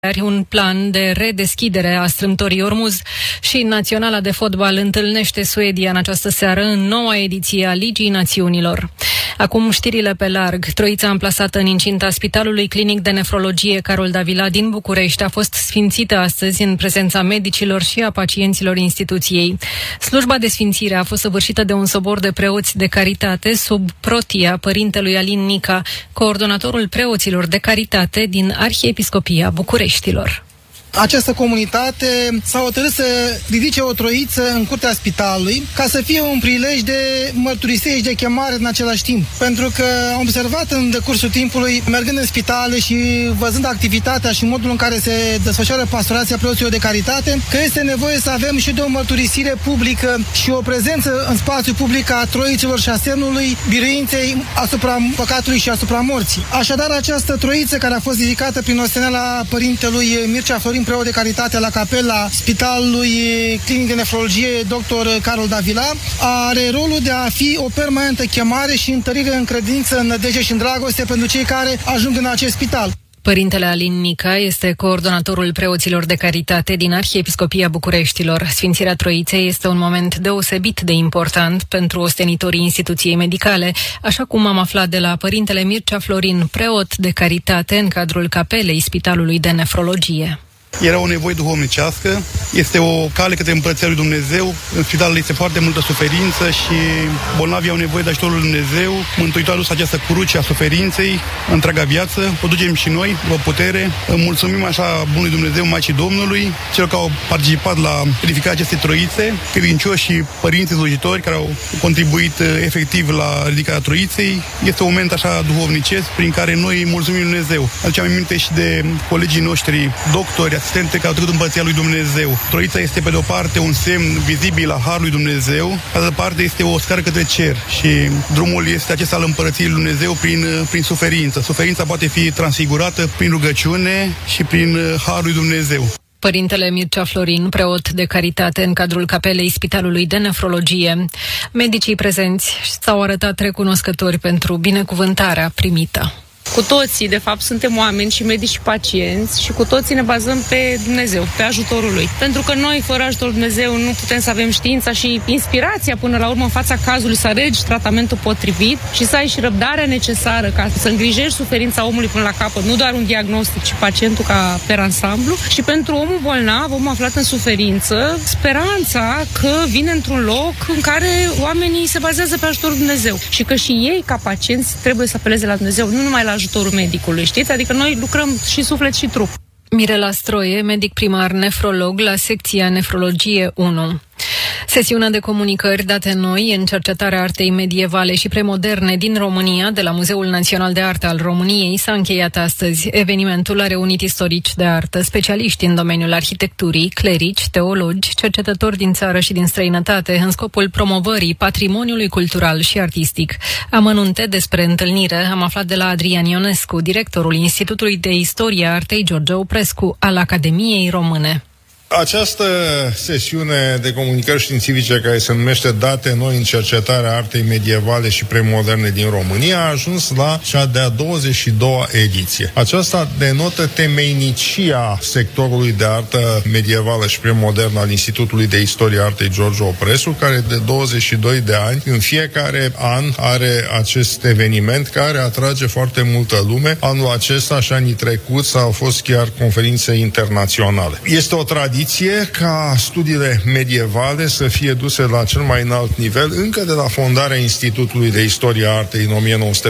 Are un plan de redeschidere a strâmtorii Ormuz și Naționala de Fotbal întâlnește Suedia în această seară în noua ediție a Ligii Națiunilor. Acum știrile pe larg. Troița amplasată în incinta Spitalului Clinic de Nefrologie Carol Davila din București a fost sfințită astăzi în prezența medicilor și a pacienților instituției. Slujba de sfințire a fost săvârșită de un sobor de preoți de caritate sub protia părintelui Alin Nica, coordonatorul preoților de caritate din Arhiepiscopia Bucureștilor. Această comunitate s-a hotărât să ridice o troiță în curtea spitalului ca să fie un prilej de mărturisire și de chemare în același timp. Pentru că am observat în decursul timpului, mergând în spitale și văzând activitatea și modul în care se desfășoară pastorația preoților de caritate, că este nevoie să avem și de o mărturisire publică și o prezență în spațiu public a troiților și a semnului biruinței asupra păcatului și asupra morții. Așadar, această troiță care a fost ridicată prin osteneala părintelui Mircea Florin, preot de caritate la capela Spitalului Clinic de Nefrologie Dr. Carol Davila, are rolul de a fi o permanentă chemare și întărire în credință, în nădejde și în dragoste pentru cei care ajung în acest spital. Părintele Alin Nica este coordonatorul preoților de caritate din Arhiepiscopia Bucureștilor. Sfințirea Troiței este un moment deosebit de important pentru ostenitorii instituției medicale, așa cum am aflat de la părintele Mircea Florin, preot de caritate în cadrul capelei Spitalului de Nefrologie. Era o nevoie duhovnicească, este o cale către Împărăția lui Dumnezeu. În spital este foarte multă suferință și bolnavii au nevoie de ajutorul lui Dumnezeu. Mântuitorul a dus această cruce a suferinței întreaga viață. O ducem și noi, vă putere. Mulțumim așa bunului Dumnezeu, Maicii Domnului, celor care au participat la ridicarea acestei troițe, credincioși și părinții slujitori care au contribuit efectiv la ridicarea troiței. Este un moment așa duhovnicesc prin care noi mulțumim lui Dumnezeu. Aducem aminte și de colegii noștri, doctori, asistente care au trecut în Împărăția lui Dumnezeu. Troița este pe de o parte un semn vizibil a Harului Dumnezeu, pe de altă parte este o scară către cer și drumul este acesta al Împărăției lui Dumnezeu prin suferință. Suferința poate fi transfigurată prin rugăciune și prin Harul lui Dumnezeu. Părintele Mircea Florin, preot de caritate în cadrul capelei Spitalului de Nefrologie. Medicii prezenți s-au arătat recunoscători pentru binecuvântarea primită. Cu toții, de fapt, suntem oameni și medici și pacienți și cu toții ne bazăm pe Dumnezeu, pe ajutorul Lui. Pentru că noi, fără ajutorul Dumnezeu, nu putem să avem știința și inspirația până la urmă în fața cazului, să alegi tratamentul potrivit și să ai și răbdarea necesară ca să îngrijești suferința omului până la capăt, nu doar un diagnostic, ci pacientul ca per ansamblu. Și pentru omul bolnav, omul aflat în suferință, speranța că vine într-un loc în care oamenii se bazează pe ajutorul Dumnezeu și că și ei, ca pacienți, trebuie să apeleze la Dumnezeu, nu numai la ajutorul medicului, știți? Adică noi lucrăm și suflet și trup. Mirela Stroie, medic primar nefrolog la secția Nefrologie 1. Sesiunea de comunicări date noi în cercetarea artei medievale și premoderne din România de la Muzeul Național de Artă al României s-a încheiat astăzi. Evenimentul a reunit istorici de artă, specialiști în domeniul arhitecturii, clerici, teologi, cercetători din țară și din străinătate în scopul promovării patrimoniului cultural și artistic. Amănunte despre întâlnire am aflat de la Adrian Ionescu, directorul Institutului de Istorie a Artei George Oprescu al Academiei Române. Această sesiune de comunicări științifice, care se numește Date noi în cercetarea artei medievale și premoderne din România, a ajuns la cea de-a 22-a ediție. Aceasta denotă temeinicia sectorului de artă medievală și premodernă al Institutului de Istorie a Artei George Oprescu, care de 22 de ani, în fiecare an, are acest eveniment care atrage foarte multă lume. Anul acesta și anii trecuți au fost chiar conferințe internaționale. Este o tradiție ca studiile medievale să fie duse la cel mai înalt nivel încă de la fondarea Institutului de Istorie a Artei în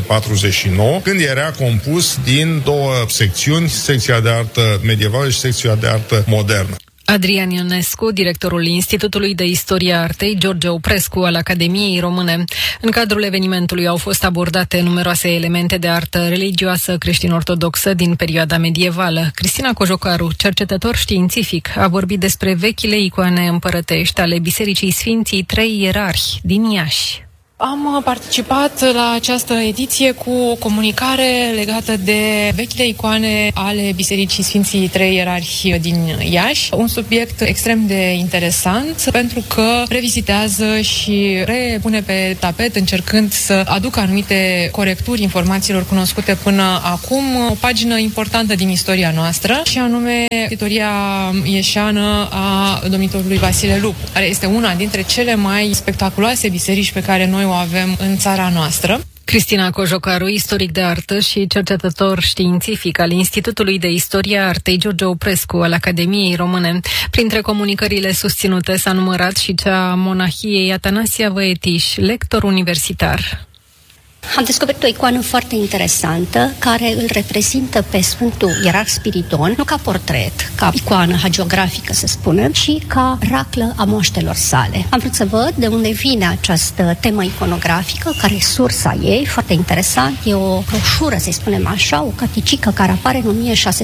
1949, când era compus din două secțiuni, secția de artă medievală și secția de artă modernă. Adrian Ionescu, directorul Institutului de Istorie a Artei George Oprescu al Academiei Române. În cadrul evenimentului au fost abordate numeroase elemente de artă religioasă creștin-ortodoxă din perioada medievală. Cristina Cojocaru, cercetător științific, a vorbit despre vechile icoane împărătești ale Bisericii Sfinții Trei Ierarhi din Iași. Am participat la această ediție cu o comunicare legată de vechile icoane ale Bisericii Sfinții Trei Ierarhi din Iași. Un subiect extrem de interesant pentru că revizitează și repune pe tapet, încercând să aducă anumite corecturi informațiilor cunoscute până acum, o pagină importantă din istoria noastră, și anume istoria ieșeană a domnitorului Vasile Lupu, care este una dintre cele mai spectaculoase biserici pe care noi o avem în țara noastră. Cristina Cojocaru, istoric de artă și cercetător științific al Institutului de Istorie a Artei George Oprescu al Academiei Române. Printre comunicările susținute s-a numărat și cea a monahiei Atanasia Văetiș, lector universitar. Am descoperit o icoană foarte interesantă care îl reprezintă pe Sfântul Ierarh Spiridon, nu ca portret, ca icoană hagiografică, să spunem, ci ca raclă a moaștelor sale. Am vrut să văd de unde vine această temă iconografică, care e sursa ei, foarte interesant. E o broșură, să-i spunem așa, o caticică care apare în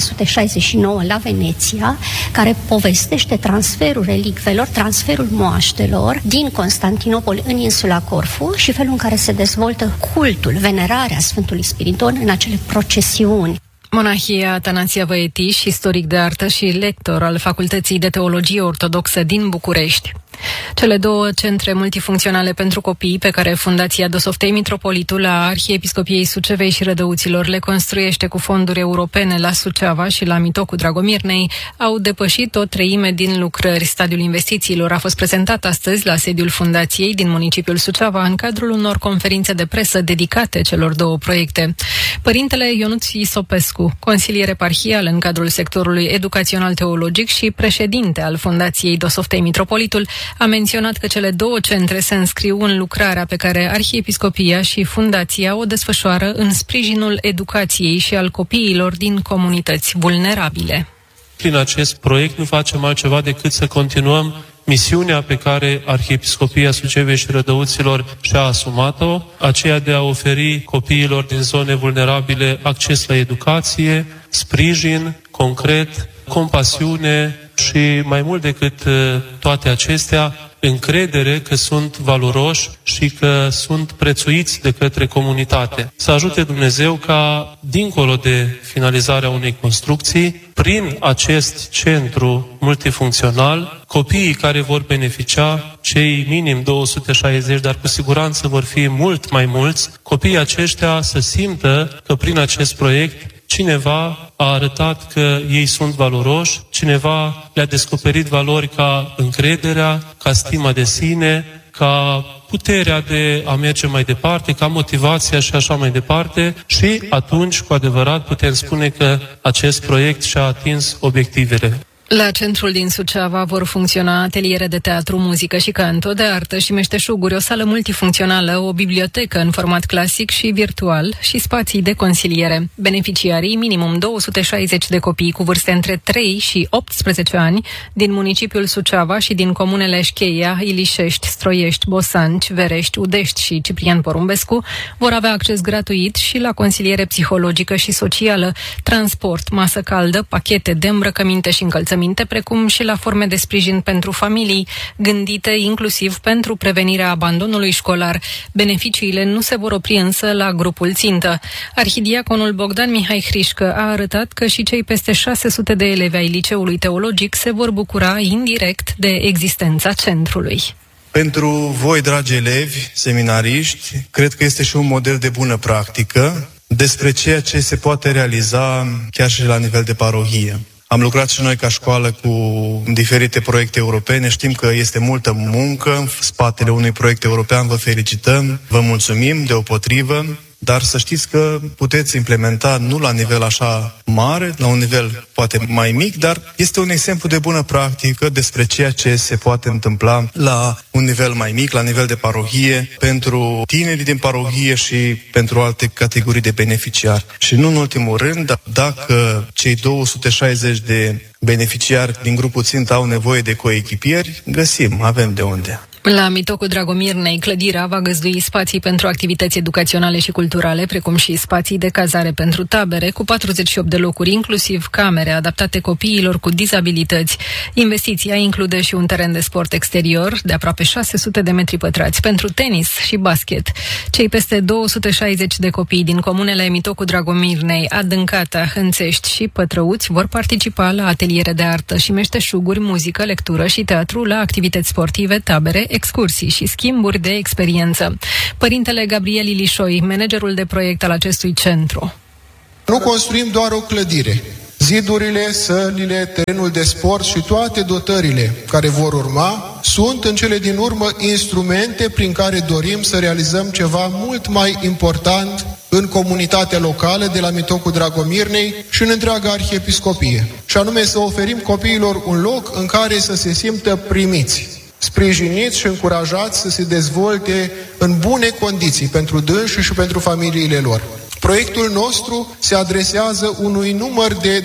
1669 la Veneția, care povestește transferul relicvelor, transferul moaștelor din Constantinopol în insula Corfu și felul în care se dezvoltă cultul, venerarea Sfântului Spiridon în acele procesiuni. Monahia Atanasia Văetiș, istoric de artă și lector al Facultății de Teologie Ortodoxă din București. Cele două centre multifuncționale pentru copii pe care Fundația Dosoftei Mitropolitul a Arhiepiscopiei Sucevei și Rădăuților le construiește cu fonduri europene la Suceava și la Mitocul Dragomirnei au depășit o treime din lucrări. Stadiul investițiilor a fost prezentat astăzi la sediul Fundației din municipiul Suceava în cadrul unor conferințe de presă dedicate celor două proiecte. Părintele Ionuț Isopescu, consilier eparhial în cadrul sectorului educațional teologic și președinte al Fundației Dosoftei Mitropolitul, a menționat că cele două centre se înscriu în lucrarea pe care Arhiepiscopia și Fundația o desfășoară în sprijinul educației și al copiilor din comunități vulnerabile. Prin acest proiect nu facem altceva decât să continuăm misiunea pe care Arhiepiscopia Sucevei și Rădăuților și-a asumat-o, aceea de a oferi copiilor din zone vulnerabile acces la educație, sprijin concret, compasiune și, mai mult decât toate acestea, încredere că sunt valoroși și că sunt prețuiți de către comunitate. Să ajute Dumnezeu ca, dincolo de finalizarea unei construcții, prin acest centru multifuncțional, copiii care vor beneficia, cei minim 260, dar cu siguranță vor fi mult mai mulți, copiii aceștia să simtă că prin acest proiect cineva a arătat că ei sunt valoroși, cineva le-a descoperit valori ca încrederea, ca stima de sine, ca puterea de a merge mai departe, ca motivația și așa mai departe, și atunci, cu adevărat, putem spune că acest proiect și-a atins obiectivele. La centrul din Suceava vor funcționa ateliere de teatru, muzică și canto, de artă și meșteșuguri, o sală multifuncțională, o bibliotecă în format clasic și virtual și spații de consiliere. Beneficiarii, minimum 260 de copii cu vârste între 3 și 18 ani, din municipiul Suceava și din comunele Șcheia, Ilișești, Stroiești, Bosanci, Verești, Udești și Ciprian Porumbescu, vor avea acces gratuit și la consiliere psihologică și socială, transport, masă caldă, pachete de îmbrăcăminte și încălțăminte, precum și la forme de sprijin pentru familii, gândite inclusiv pentru prevenirea abandonului școlar. Beneficiile nu se vor opri însă la grupul țintă. Arhidiaconul Bogdan Mihai Hrișcă a arătat că și cei peste 600 de elevi ai Liceului Teologic se vor bucura indirect de existența centrului. Pentru voi, dragi elevi, seminariști, cred că este și un model de bună practică despre ceea ce se poate realiza chiar și la nivel de parohie. Am lucrat și noi ca școală cu diferite proiecte europene, știm că este multă muncă în spatele unui proiect european, vă felicităm, vă mulțumim deopotrivă, dar să știți că puteți implementa nu la nivel așa mare, la un nivel poate mai mic, dar este un exemplu de bună practică despre ceea ce se poate întâmpla la un nivel mai mic, la nivel de parohie, pentru tinerii din parohie și pentru alte categorii de beneficiari. Și nu în ultimul rând, dacă cei 260 de beneficiari din grupul țintă au nevoie de coechipieri, găsim, avem de unde. La Mitocul Dragomirnei, clădirea va găzdui spații pentru activități educaționale și culturale, precum și spații de cazare pentru tabere, cu 48 de locuri, inclusiv camere adaptate copiilor cu dizabilități. Investiția include și un teren de sport exterior de aproape 600 de metri pătrați pentru tenis și basket. Cei peste 260 de copii din comunele Mitocul Dragomirnei, Adâncata, Hânțești și Pătrăuți vor participa la ateliere de artă și meșteșuguri, muzică, lectură și teatru, la activități sportive, tabere, excursii și schimburi de experiență. Părintele Gabriel Ilișoi, managerul de proiect al acestui centru. Nu construim doar o clădire. Zidurile, sălile, terenul de sport și toate dotările care vor urma sunt în cele din urmă instrumente prin care dorim să realizăm ceva mult mai important în comunitatea locală de la Mitocul Dragomirnei și în întreaga arhiepiscopie. Și anume să oferim copiilor un loc în care să se simtă primiți, sprijiniți și încurajați să se dezvolte în bune condiții pentru dânsi și pentru familiile lor. Proiectul nostru se adresează unui număr de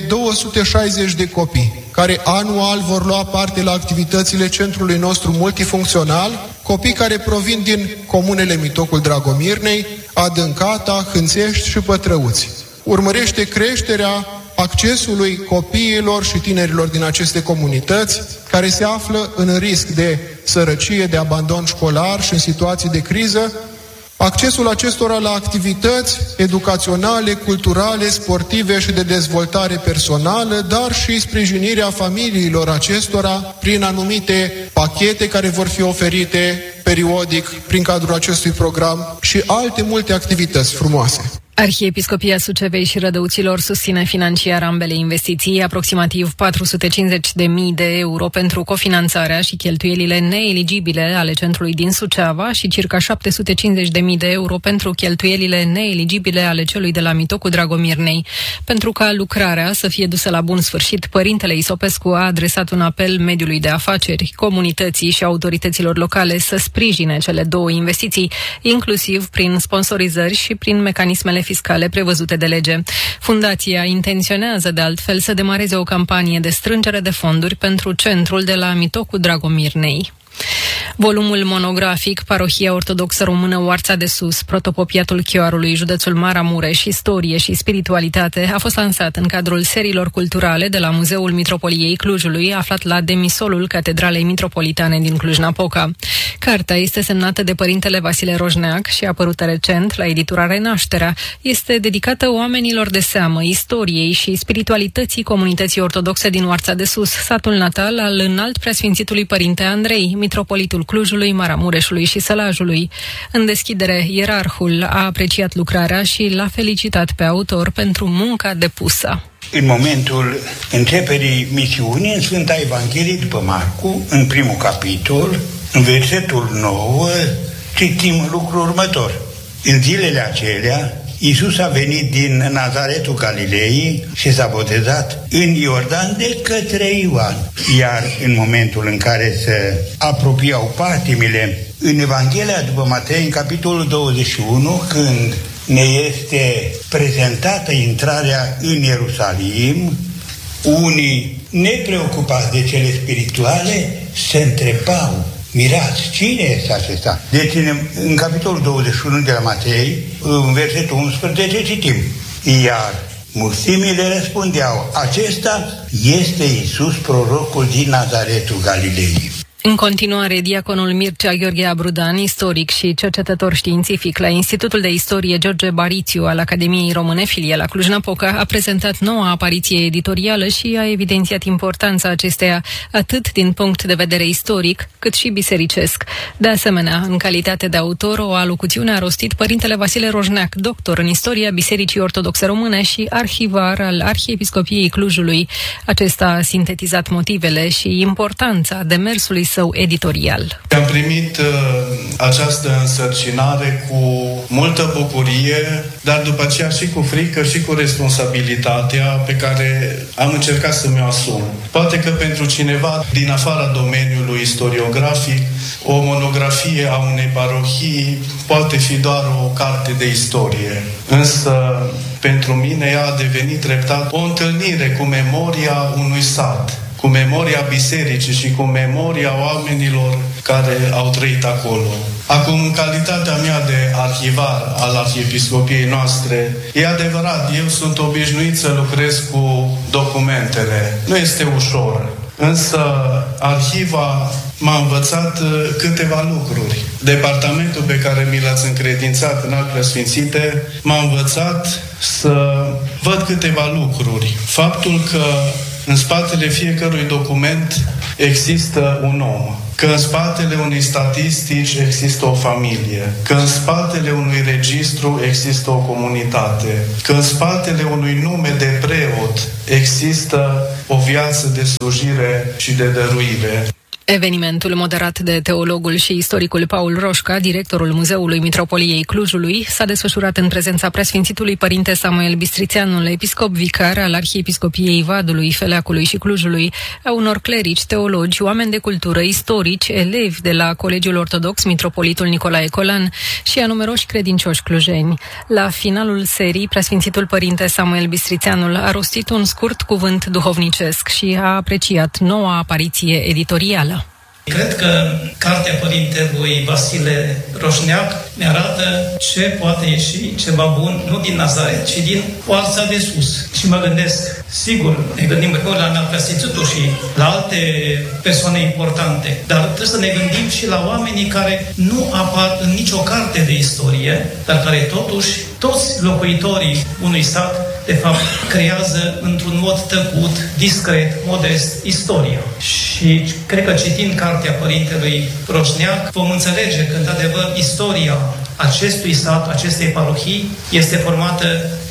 260 de copii, care anual vor lua parte la activitățile centrului nostru multifuncțional, copii care provin din comunele Mitocul Dragomirnei, Adâncata, Hânțești și Pătrăuți. Urmărește creșterea accesului copiilor și tinerilor din aceste comunități, care se află în risc de sărăcie, de abandon școlar și în situații de criză, accesul acestora la activități educaționale, culturale, sportive și de dezvoltare personală, dar și sprijinirea familiilor acestora prin anumite pachete care vor fi oferite periodic prin cadrul acestui program și alte multe activități frumoase. Arhiepiscopia Sucevei și Rădăuților susține financiar ambele investiții, aproximativ 450.000 de euro pentru cofinanțarea și cheltuielile neeligibile ale centrului din Suceava și circa 750.000 de euro pentru cheltuielile neeligibile ale celui de la Mitocul Dragomirnei. Pentru ca lucrarea să fie dusă la bun sfârșit, părintele Isopescu a adresat un apel mediului de afaceri, comunității și autorităților locale să sprijine cele două investiții, inclusiv prin sponsorizări și prin mecanismele fiscale prevăzute de lege. Fundația intenționează de altfel să demareze o campanie de strângere de fonduri pentru centrul de la Mitocul Dragomirnei. Volumul monografic Parohia Ortodoxă Română Oarța de Sus, Protopopiatul Chioarului, județul Maramureș, Istorie și Spiritualitate a fost lansat în cadrul seriilor culturale de la Muzeul Mitropoliei Clujului, aflat la demisolul Catedralei Mitropolitane din Cluj-Napoca. Cartea este semnată de părintele Vasile Roșneac și apărută recent la editura Renașterea. Este dedicată oamenilor de seamă, istoriei și spiritualității comunității ortodoxe din Oarța de Sus, satul natal al înalt preasfințitului părinte Andrei, mitropolitul Clujului, Maramureșului și Sălajului. În deschidere, ierarhul a apreciat lucrarea și l-a felicitat pe autor pentru munca depusă. În momentul începerii misiunii, în Sfânta Evanghelie după Marcu, în primul capitol, în versetul 9, citim lucrul următor. În zilele acelea, Iisus a venit din Nazaretul Galilei și s-a botezat în Iordan de către Ioan. Iar în momentul în care se apropiau patimile, în Evanghelia după Matei, în capitolul 21, când ne este prezentată intrarea în Ierusalim, unii nepreocupați de cele spirituale se întrebau, mirați, cine este acesta? Deci în capitolul 21 de la Matei, în versetul 11, citim, iar mulțimile răspundeau, acesta este Iisus, prorocul din Nazaretul Galilei. În continuare, diaconul Mircea Gheorghe Abrudan, istoric și cercetător științific la Institutul de Istorie George Barițiu al Academiei Române, filie la Cluj-Napoca, a prezentat noua apariție editorială și a evidențiat importanța acesteia atât din punct de vedere istoric, cât și bisericesc. De asemenea, în calitate de autor, o alocuțiune a rostit părintele Vasile Roșneac, doctor în istoria Bisericii Ortodoxe Române și arhivar al Arhiepiscopiei Clujului. Acesta a sintetizat motivele și importanța demersului său editorial. Am primit această însărcinare cu multă bucurie, dar după aceea și cu frică și cu responsabilitatea pe care am încercat să mi-o asum. Poate că pentru cineva din afara domeniului istoriografic, o monografie a unei parohii poate fi doar o carte de istorie. Însă, pentru mine ea a devenit treptat o întâlnire cu memoria unui sat, cu memoria bisericii și cu memoria oamenilor care au trăit acolo. Acum, în calitatea mea de arhivar al arhiepiscopiei noastre, e adevărat, eu sunt obișnuit să lucrez cu documentele. Nu este ușor, însă arhiva m-a învățat câteva lucruri. Departamentul pe care mi l-ați încredințat în actele sfințite m-a învățat să văd câteva lucruri. Faptul că în spatele fiecărui document există un om, că în spatele unei statistici există o familie, că în spatele unui registru există o comunitate, că în spatele unui nume de preot există o viață de slujire și de dăruire. Evenimentul moderat de teologul și istoricul Paul Roșca, directorul Muzeului Mitropoliei Clujului, s-a desfășurat în prezența preasfințitului părinte Samuel Bistrițeanul, episcop vicar al Arhiepiscopiei Vadului, Feleacului și Clujului, a unor clerici, teologi, oameni de cultură, istorici, elevi de la Colegiul Ortodox Mitropolitul Nicolae Colan și a numeroși credincioși clujeni. La finalul serii, preasfințitul părinte Samuel Bistrițeanul a rostit un scurt cuvânt duhovnicesc și a apreciat noua apariție editorială. Cred că cartea părintelui Vasile Roșneac ne arată ce poate ieși ceva bun, nu din Nazaret, ci din oalța de sus. Și mă gândesc, sigur, ne gândim la mea preasfințitul și la alte persoane importante, dar trebuie să ne gândim și la oamenii care nu apar în nicio carte de istorie, dar care totuși, toți locuitorii unui sat, de fapt, creează într-un mod tăcut, discret, modest, istoria. Și cred că citind cartea părintelui Roșneac, vom înțelege că, într-adevăr, istoria acestui sat, acestei parohii, este formată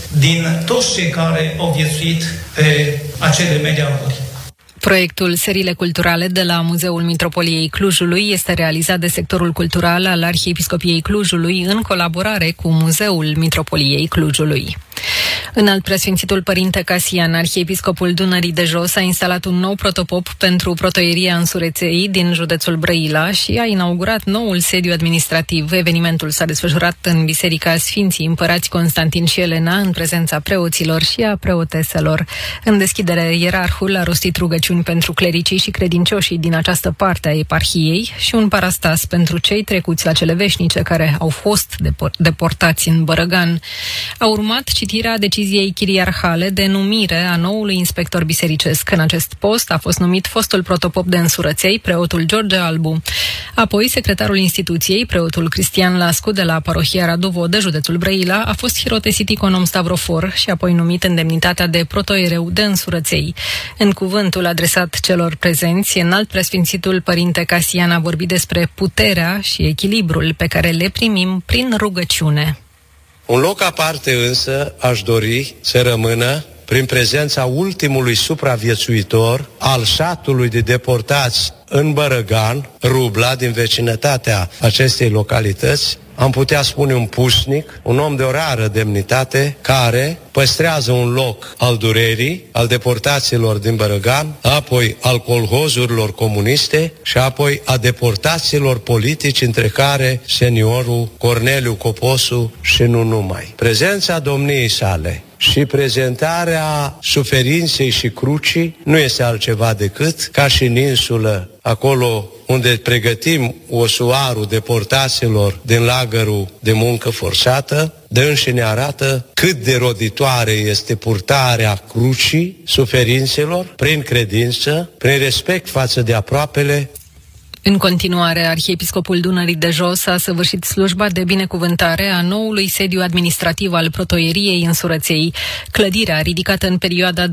din toți cei care au viețuit pe acele medialuri. Proiectul Seriile Culturale de la Muzeul Mitropoliei Clujului este realizat de sectorul cultural al Arhiepiscopiei Clujului în colaborare cu Muzeul Mitropoliei Clujului. Înalt preasfințitul părinte Casian, arhiepiscopul Dunării de Jos, a instalat un nou protopop pentru protoieria Însureței din județul Brăila și a inaugurat noul sediu administrativ. Evenimentul s-a desfășurat în Biserica Sfinții Împărați Constantin și Elena, în prezența preoților și a preoteselor. În deschidere, ierarhul a rostit rugăciuni pentru clericii și credincioșii din această parte a eparhiei și un parastas pentru cei trecuți la cele veșnice care au fost deportați în Bărăgan. A urmat citirea deciziei chiriarhale de numire a noului inspector bisericesc. În acest post a fost numit fostul protopop de Însurăței, preotul George Albu. Apoi, secretarul instituției, preotul Cristian Lascu de la parohia Radu Vodă, județul Brăila, a fost hirotesit econom Stavrofor și apoi numit în demnitatea de protoiereu de Însurăței. În cuvântul adresat celor prezenți, înalt preasfințitul părinte Casian a vorbit despre puterea și echilibrul pe care le primim prin rugăciune. Un loc aparte însă aș dori să rămână prin prezența ultimului supraviețuitor al satului de deportați în Bărăgan, Rubla, din vecinătatea acestei localități. Am putea spune un pușnic, un om de o rară demnitate, care păstrează un loc al durerii, al deportaților din Bărăgan, apoi al colhozurilor comuniste și apoi a deportaților politici, între care seniorul Corneliu Coposu și nu numai. Prezența domniei sale și prezentarea suferinței și crucii nu este altceva decât, ca și în insulă, acolo unde pregătim osuarul deportaților din lagărul de muncă forțată, dânsi ne arată cât de roditoare este purtarea crucii suferințelor prin credință, prin respect față de aproapele. În continuare, arhiepiscopul Dunării de Jos a săvârșit slujba de binecuvântare a noului sediu administrativ al protoieriei Însurăței. Clădirea, ridicată în perioada 2023-2026,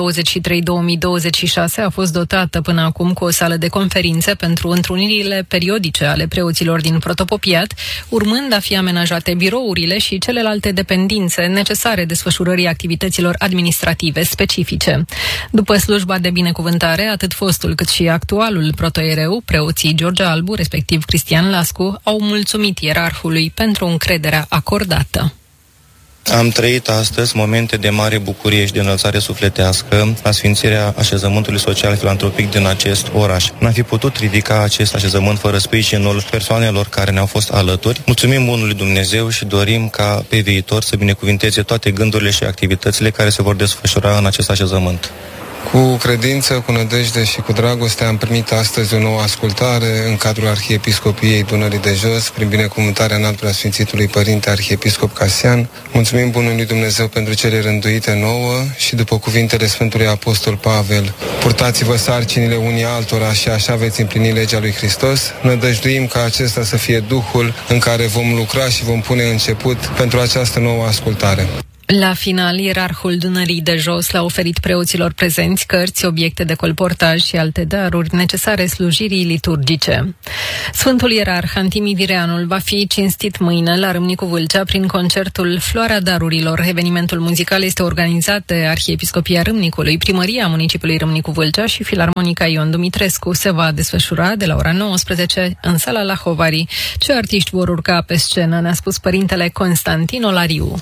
a fost dotată până acum cu o sală de conferințe pentru întrunirile periodice ale preoților din protopopiat, urmând a fi amenajate birourile și celelalte dependențe necesare desfășurării activităților administrative specifice. După slujba de binecuvântare, atât fostul cât și actualul protoiereu, preoții George Albu, respectiv Cristian Lascu, au mulțumit ierarhului pentru încrederea acordată. Am trăit astăzi momente de mare bucurie și de înălțare sufletească la sfințirea așezământului social-filantropic din acest oraș. N-am fi putut ridica acest așezământ fără sprijinul persoanelor care ne-au fost alături. Mulțumim Bunului Dumnezeu și dorim ca pe viitor să binecuvinteze toate gândurile și activitățile care se vor desfășura în acest așezământ. Cu credință, cu nădejde și cu dragoste am primit astăzi o nouă ascultare în cadrul Arhiepiscopiei Dunării de Jos, prin binecuvântarea înalt preasfințitului Părinte Arhiepiscop Casian. Mulțumim Bunului Dumnezeu pentru cele rânduite nouă și după cuvintele Sfântului Apostol Pavel, purtați-vă sarcinile unii altora și așa veți împlini legea lui Hristos. Nădăjduim ca acesta să fie Duhul în care vom lucra și vom pune început pentru această nouă ascultare. La final, ierarhul Dunării de Jos le-a oferit preoților prezenți cărți, obiecte de colportaj și alte daruri necesare slujirii liturgice. Sfântul ierarh Antimi Vireanul va fi cinstit mâine la Râmnicu Vâlcea prin concertul Floarea Darurilor. Evenimentul muzical este organizat de Arhiepiscopia Râmnicului, Primăria Municipiului Râmnicu Vâlcea și Filarmonica Ion Dumitrescu. Se va desfășura de la ora 19 în sala la Hovari. Ce artiști vor urca pe scenă, ne-a spus părintele Constantin Olariu.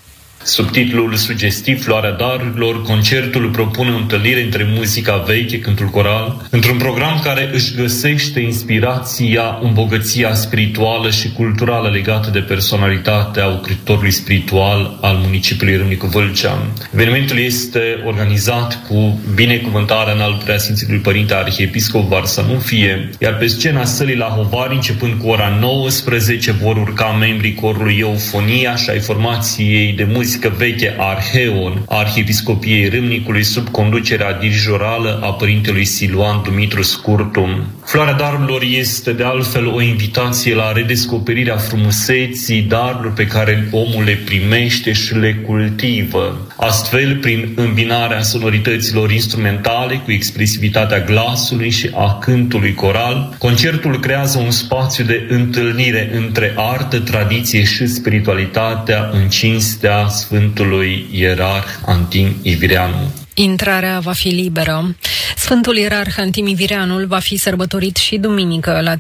Sub titlul sugestiv Floarea Darurilor, concertul propune o întâlnire între muzica veche, cântul coral, într-un program care își găsește inspirația în bogăția spirituală și culturală legată de personalitatea ocrotitorului spiritual al municipiului Râmnicu Vâlcea. Evenimentul este organizat cu binecuvântarea înalt preasfințitului Părinte Arhiepiscop Varsanul Fie, iar pe scena sălii la Hovari, începând cu ora 19, vor urca membrii corului Eufonia și ai formației de muzică veche Arheon, Arhiepiscopiei Râmnicului, sub conducerea dirijorală a părintelui Siluan Dumitru Scurtu. Floarea Darurilor este de altfel o invitație la redescoperirea frumuseții darurilor pe care omul le primește și le cultivă. Astfel, prin îmbinarea sonorităților instrumentale cu expresivitatea glasului și a cântului coral, concertul creează un spațiu de întâlnire între artă, tradiție și spiritualitatea în cinstea Sfântului Ierarh Antim Vireanu. Intrarea va fi liberă. Sfântul Ierarh Antimi Vireanul va fi sărbătorit și duminică, la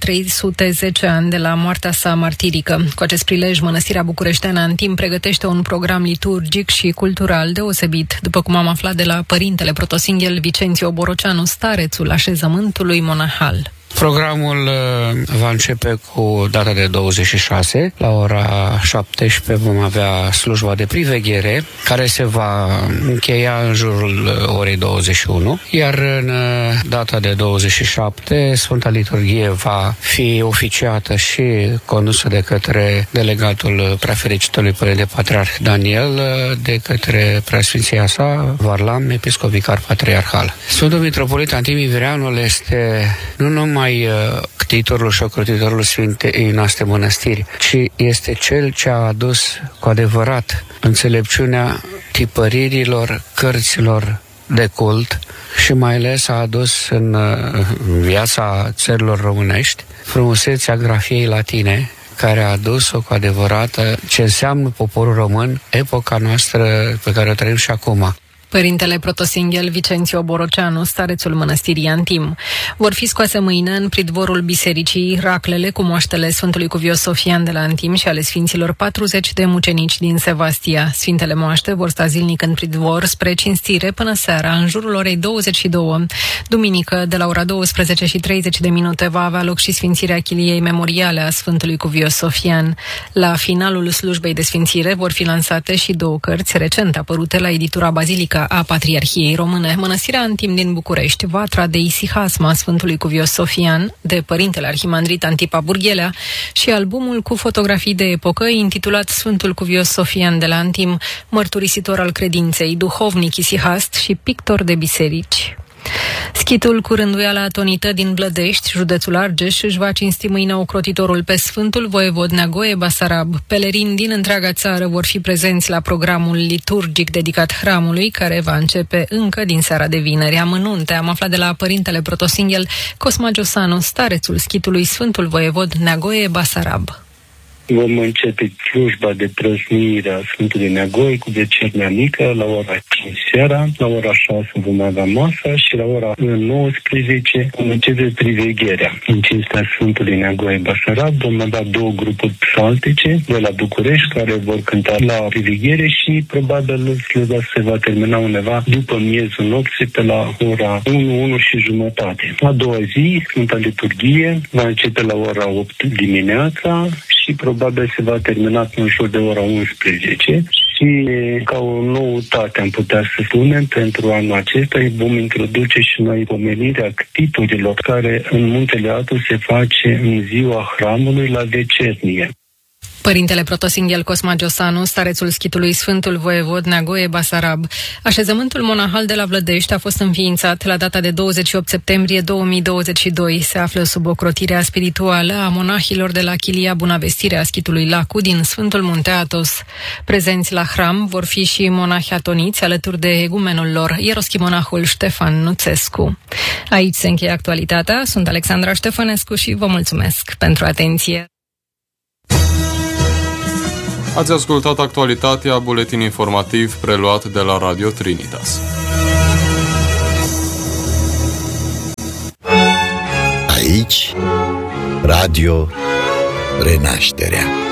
310 ani de la moartea sa martirică. Cu acest prilej, Mănăstirea Bucureșteană Antim pregătește un program liturgic și cultural deosebit, după cum am aflat de la părintele protosinghel Vicențiu Boroceanu, starețul așezământului monahal. Programul va începe cu data de 26. La ora 17 vom avea slujba de priveghere, care se va încheia în jurul orei 21. Iar în data de 27, Sfânta Liturghie va fi oficiată și condusă de către delegatul preafericitului Părinte Patriarh Daniel, de către preasfinția sa, Varlam, episcop vicar patriarhal. Sfântul Mitropolit Antimi Vireanul este nu numai ctitorul și ocrotitorul Sfintei noastre mănăstiri, ci este cel ce a adus cu adevărat înțelepciunea tipăririlor cărților de cult și mai ales a adus în viața țărilor românești frumusețea grafiei latine, care a adus-o cu adevărat ce înseamnă poporul român, epoca noastră pe care o trăim și acum. Părintele protosinghel Vicențiu Boroceanu, starețul mănăstirii Antim. Vor fi scoase mâine în pridvorul bisericii raclele cu moaștele Sfântului Cuvios Sofian de la Antim și ale Sfinților 40 de mucenici din Sevastia. Sfintele moaște vor sta zilnic în pridvor spre cinstire până seara, în jurul orei 22. Duminică, de la ora 12:30 va avea loc și sfințirea chiliei memoriale a Sfântului Cuvios Sofian. La finalul slujbei de sfințire vor fi lansate și două cărți recent apărute la editura Bazilica a Patriarhiei Române, Mănăstirea Antim din București, Vatra de Isihasma Sfântului Cuvios Sofian, de Părintele Arhimandrit Antipa Burghelea, și albumul cu fotografii de epocă intitulat Sfântul Cuvios Sofian de la Antim, mărturisitor al credinței, duhovnic isihast și pictor de biserici. Schitul cu rânduiala atonită din Blădești, județul Argeș, își va cinsti mâine ocrotitorul pe Sfântul Voievod Neagoe Basarab. Pelerini din întreaga țară vor fi prezenți la programul liturgic dedicat hramului, care va începe încă din seara de vineri. Amănunte am aflat de la părintele protosinghel Cosma Giosanu, starețul schitului Sfântul Voievod Neagoe Basarab. Vom începe slujba de trăsnire a Sfântului Neagoe cu vecernia mică la ora 5 seara, la ora 6 vom avea masa și la ora 19 vom începe privegherea. În cinstea Sfântului Neagoe Basarab vom avea două grupuri psaltice de la București care vor cânta la priveghere și probabil slujba se va termina undeva după miezul nopții pe la ora 1:30. A doua zi, Sfânta Liturghie va începe la ora 8 dimineața și probabil se va termina în jur de ora 11. Și ca o noutate am putea să spunem, pentru anul acesta vom introduce și noi pomenirea ctitorilor, care în Muntele Atos se face în ziua hramului la vecernie. Părintele Protosinghel Cosma Giosanu, starețul schitului Sfântul Voievod Neagoe Basarab. Așezământul monahal de la Vlădești a fost înființat la data de 28 septembrie 2022. Se află sub ocrotirea spirituală a monahilor de la Chilia Bunavestire a schitului Lacu din Sfântul Munte Atos. Prezenți la hram vor fi și monahi atoniți alături de egumenul lor, ieroschimonahul Ștefan Nuțescu. Aici se încheie actualitatea. Sunt Alexandra Ștefănescu și vă mulțumesc pentru atenție. Ați ascultat actualitatea, buletin informativ preluat de la Radio Trinitas. Aici, Radio Renașterea.